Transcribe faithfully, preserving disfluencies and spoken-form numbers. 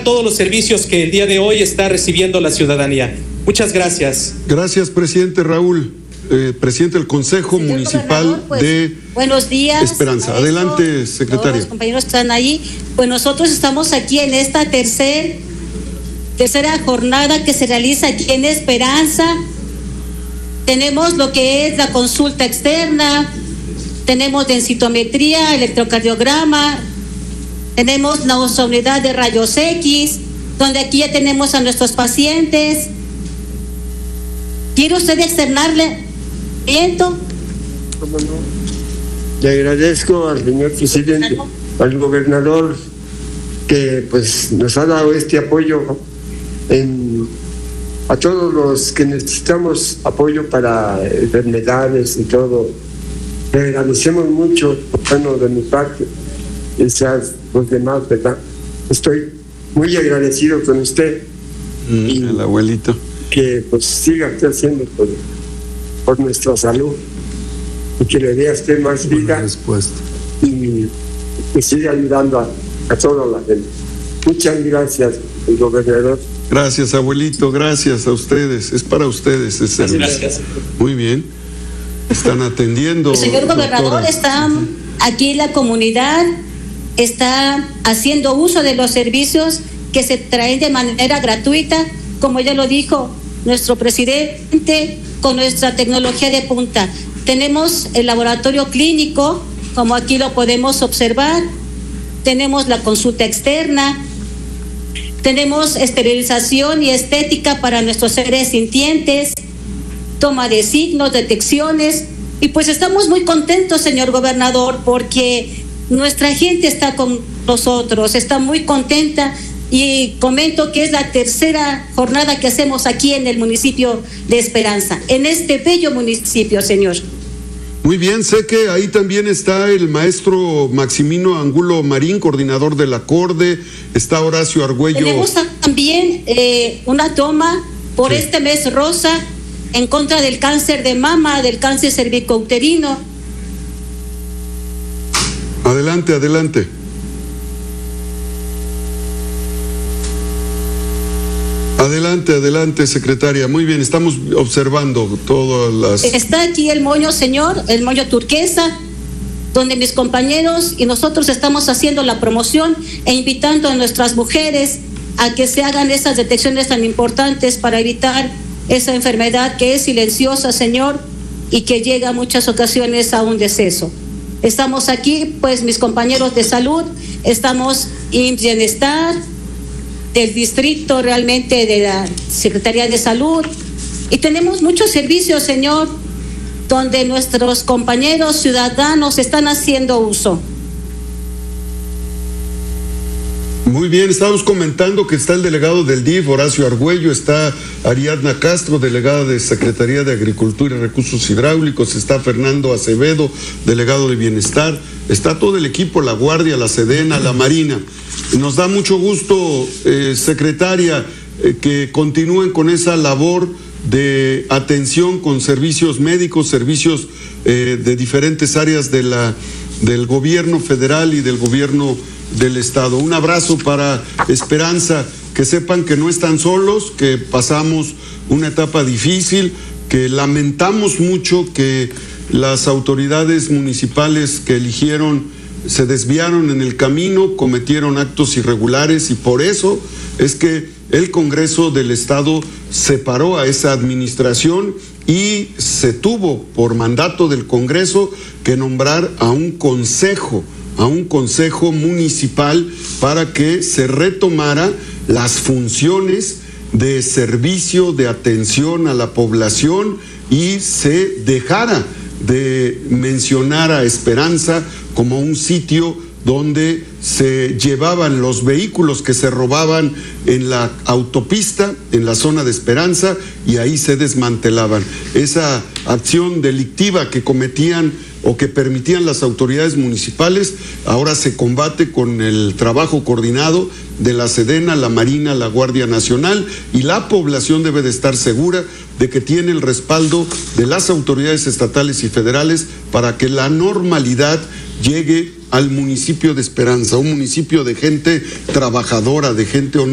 todos los servicios que el día de hoy está recibiendo la ciudadanía. Muchas gracias. Gracias, presidente Raúl, eh, presidente del Consejo Señor Municipal pues, de buenos días, Esperanza. maestro, Adelante, secretaria. Todos los compañeros que están ahí. Pues nosotros estamos aquí en esta tercer, tercera jornada que se realiza aquí en Esperanza. Tenemos lo que es la consulta externa, tenemos densitometría, electrocardiograma, tenemos nuestra unidad de rayos X, donde aquí ya tenemos a nuestros pacientes. ¿Quiere usted externarle viento? ¿Cómo no? Le agradezco al señor presidente, al gobernador, que pues nos ha dado este apoyo en, a todos los que necesitamos apoyo para enfermedades y todo. Le agradecemos mucho, bueno, de mi parte, y sea los demás, ¿verdad? Estoy muy agradecido con usted. Mm, y el abuelito. Que pues siga usted haciendo por, por nuestra salud y que le dé a usted más vida y que siga ayudando a, a toda la gente. Muchas gracias, el gobernador. Gracias, abuelito, gracias a ustedes, es para ustedes. Es el... Gracias. Muy bien, están atendiendo. El señor gobernador doctora. Está aquí en la comunidad, está haciendo uso de los servicios que se traen de manera gratuita, como ya lo dijo nuestro presidente, con nuestra tecnología de punta. Tenemos el laboratorio clínico, como aquí lo podemos observar, tenemos la consulta externa, tenemos esterilización y estética para nuestros seres sintientes, toma de signos, detecciones, y pues estamos muy contentos, señor gobernador, porque nuestra gente está con nosotros, está muy contenta. Y comento que es la tercera jornada que hacemos aquí en el municipio de Esperanza, en este bello municipio, señor. Muy bien, sé que ahí también está el maestro Maximino Angulo Marín, coordinador del acorde, está Horacio Argüello. Tenemos también eh, una toma por sí. este mes rosa en contra del cáncer de mama, del cáncer cervicouterino. Adelante, adelante. Adelante, adelante, secretaria. Muy bien, estamos observando todas las... Está aquí el moño, señor, el moño turquesa, donde mis compañeros y nosotros estamos haciendo la promoción e invitando a nuestras mujeres a que se hagan esas detecciones tan importantes para evitar esa enfermedad que es silenciosa, señor, y que llega a muchas ocasiones a un deceso. Estamos aquí, pues, mis compañeros de salud, estamos en bienestar, del distrito realmente de la Secretaría de Salud, y tenemos muchos servicios, señor, donde nuestros compañeros ciudadanos están haciendo uso. Muy bien, estamos comentando que está el delegado del D I F, Horacio Argüello, está Ariadna Castro, delegada de Secretaría de Agricultura y Recursos Hidráulicos, está Fernando Acevedo, delegado de Bienestar, está todo el equipo, la Guardia, la Sedena, la Marina. Nos da mucho gusto, eh, secretaria, eh, que continúen con esa labor de atención con servicios médicos, servicios eh, de diferentes áreas de la, del gobierno federal y del gobierno del Estado. Un abrazo para Esperanza, que sepan que no están solos, que pasamos una etapa difícil, que lamentamos mucho que las autoridades municipales que eligieron se desviaron en el camino, cometieron actos irregulares, y por eso es que el Congreso del Estado separó a esa administración y se tuvo por mandato del Congreso que nombrar a un consejo, a un consejo municipal para que se retomara las funciones de servicio, de atención a la población, y se dejara de mencionar a Esperanza como un sitio donde se llevaban los vehículos que se robaban en la autopista, en la zona de Esperanza, y ahí se desmantelaban. Esa acción delictiva que cometían o que permitían las autoridades municipales, ahora se combate con el trabajo coordinado de la Sedena, la Marina, la Guardia Nacional, y la población debe de estar segura de que tiene el respaldo de las autoridades estatales y federales para que la normalidad llegue al municipio de Esperanza, un municipio de gente trabajadora, de gente honesta.